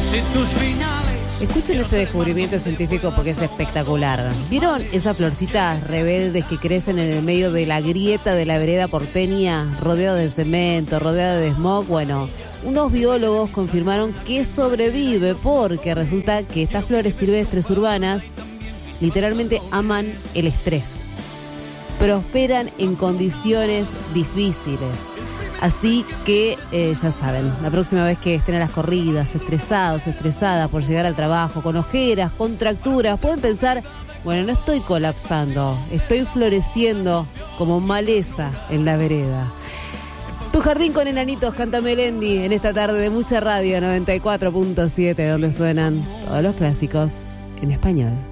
Escuchen este descubrimiento científico porque es espectacular. ¿Vieron esas florcitas rebeldes que crecen en el medio de la grieta de la vereda porteña, rodeadas de cemento, rodeadas de smog? Bueno, unos biólogos confirmaron que sobrevive porque resulta que estas flores silvestres urbanas literalmente aman el estrés. Prosperan en condiciones difíciles. Así que ya saben, la próxima vez que estén a las corridas, estresados, estresadas por llegar al trabajo, con ojeras, contracturas, pueden pensar, bueno, no estoy colapsando, estoy floreciendo como maleza en la vereda. Tu jardín con enanitos, canta Melendi en esta tarde de mucha radio 94.7, donde suenan todos los clásicos en español.